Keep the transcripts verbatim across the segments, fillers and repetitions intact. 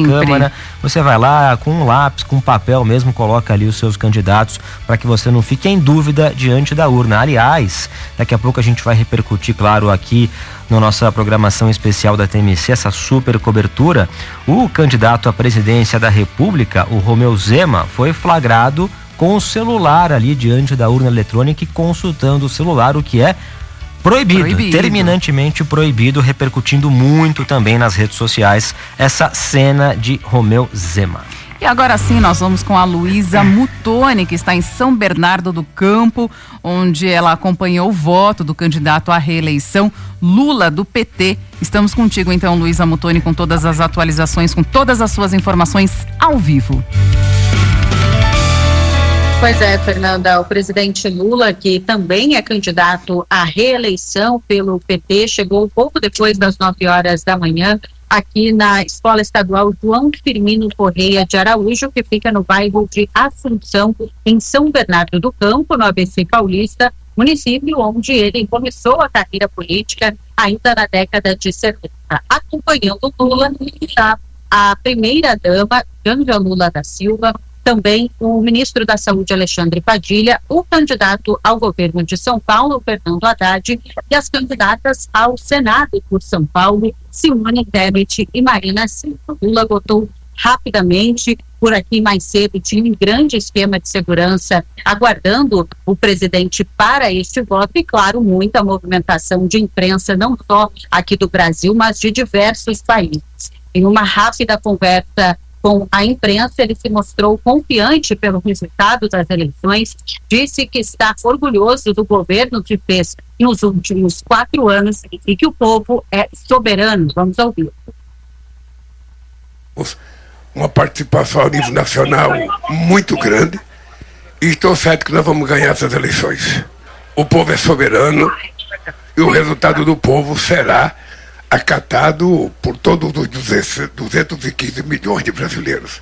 Câmara, você vai lá com um lápis, com um papel mesmo, coloca ali os seus candidatos para que você não fique em dúvida diante da urna. Aliás, daqui a pouco a gente vai repercutir, claro, aqui na nossa programação especial da T M C, essa super cobertura. O candidato à presidência da República, o Romeu Zema, foi flagrado com o celular ali diante da urna eletrônica e consultando o celular, o que é proibido, proibido, terminantemente proibido, repercutindo muito também nas redes sociais essa cena de Romeu Zema. E agora sim, nós vamos com a Luísa Muttoni, que está em São Bernardo do Campo, onde ela acompanhou o voto do candidato à reeleição, Lula, do P T. Estamos contigo então, Luísa Muttoni, com todas as atualizações, com todas as suas informações ao vivo. Pois é, Fernanda, o presidente Lula, que também é candidato à reeleição pelo P T, chegou um pouco depois das nove horas da manhã aqui na Escola Estadual João Firmino Correia de Araújo, que fica no bairro de Assunção, em São Bernardo do Campo, no A B C Paulista, município onde ele começou a carreira política ainda na década de setenta. Acompanhando Lula está a primeira-dama, Janja Lula da Silva, também o ministro da Saúde, Alexandre Padilha, o candidato ao governo de São Paulo, Fernando Haddad, e as candidatas ao Senado por São Paulo, Simone Tebet e Marina Silva. Lula votou rapidamente, por aqui mais cedo tinha um grande esquema de segurança aguardando o presidente para este voto e, claro, muita movimentação de imprensa, não só aqui do Brasil, mas de diversos países. Em uma rápida conversa com a imprensa, ele se mostrou confiante pelo resultado das eleições, disse que está orgulhoso do governo que fez nos últimos quatro anos e que o povo é soberano. Vamos ouvir. Uma participação a nível nacional muito grande e estou certo que nós vamos ganhar essas eleições. O povo é soberano e o resultado do povo será acatado por todos os duzentos e quinze milhões de brasileiros.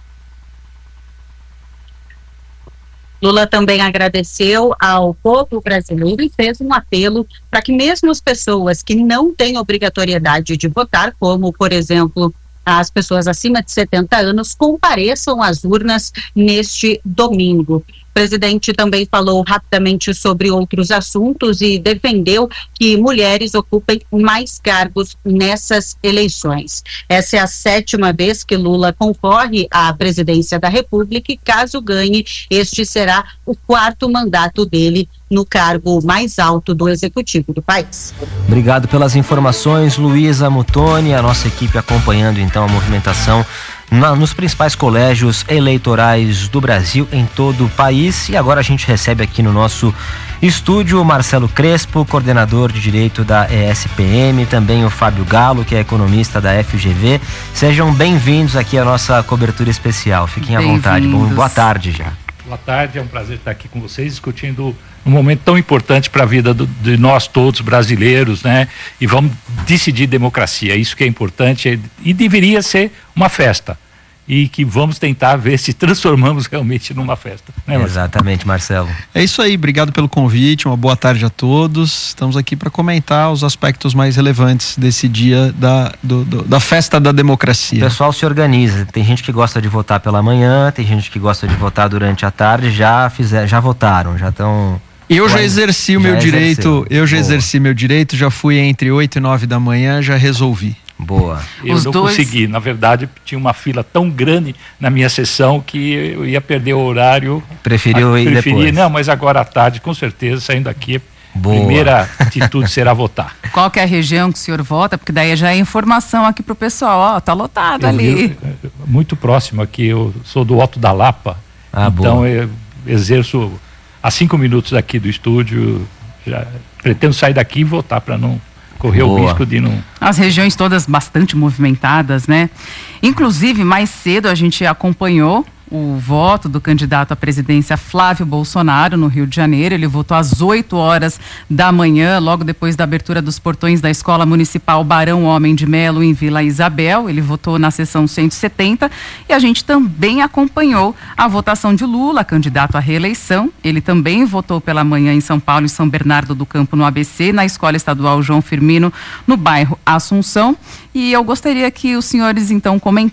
Lula também agradeceu ao povo brasileiro e fez um apelo para que mesmo as pessoas que não têm obrigatoriedade de votar, como, por exemplo, as pessoas acima de setenta anos, compareçam às urnas neste domingo. O presidente também falou rapidamente sobre outros assuntos e defendeu que mulheres ocupem mais cargos nessas eleições. Essa é a sétima vez que Lula concorre à presidência da República e, caso ganhe, este será o quarto mandato dele no cargo mais alto do executivo do país. Obrigado pelas informações, Luísa Muttoni, a nossa equipe acompanhando então a movimentação Na, nos principais colégios eleitorais do Brasil, em todo o país. E agora a gente recebe aqui no nosso estúdio o Marcelo Crespo, coordenador de Direito da E S P M, também o Fábio Galo, que é economista da F G V. Sejam bem-vindos aqui à nossa cobertura especial. Fiquem à vontade. Bom, boa tarde já. Boa tarde, é um prazer estar aqui com vocês, discutindo um momento tão importante para a vida do, de nós todos brasileiros, né? E vamos decidir democracia, isso que é importante e deveria ser uma festa. E que vamos tentar ver se transformamos realmente numa festa, né, Marcelo? Exatamente, Marcelo. É isso aí, obrigado pelo convite, uma boa tarde a todos. Estamos aqui para comentar os aspectos mais relevantes desse dia da, do, do, da festa da democracia. O pessoal se organiza, tem gente que gosta de votar pela manhã, tem gente que gosta de votar durante a tarde, já, fizer, já votaram, já estão... Eu já exerci o meu direito, eu já exerci meu direito, já fui entre oito e nove da manhã, já resolvi. Boa. Eu Os não dois... consegui, na verdade tinha uma fila tão grande na minha sessão que eu ia perder o horário. Preferiu ir preferi, depois? Não, mas agora à tarde, com certeza, saindo daqui, Boa. primeira atitude será votar. Qual que é a região que o senhor vota? Porque daí já é informação aqui pro pessoal, ó, tá lotado eu, ali. Eu, muito próximo aqui, eu sou do Alto da Lapa, ah, então boa. eu exerço a cinco minutos daqui do estúdio, já pretendo sair daqui e votar para não correr Boa. o risco de não... As regiões todas bastante movimentadas, né? Inclusive, mais cedo a gente acompanhou o voto do candidato à presidência Flávio Bolsonaro no Rio de Janeiro. Ele votou às oito horas da manhã, logo depois da abertura dos portões da Escola Municipal Barão Homem de Melo, em Vila Isabel. Ele votou na sessão cento e setenta e a gente também acompanhou a votação de Lula, candidato à reeleição. Ele também votou pela manhã em São Paulo e São Bernardo do Campo, no A B C, na Escola Estadual João Firmino, no bairro Assunção. E eu gostaria que os senhores então comentassem